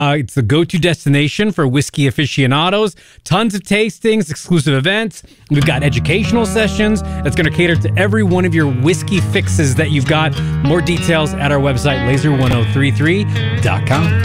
It's the go-to destination for whiskey aficionados. Tons of tastings, exclusive events. We've got educational sessions that's going to cater to every one of your whiskey fixes that you've got. More details at our website, laser1033.com.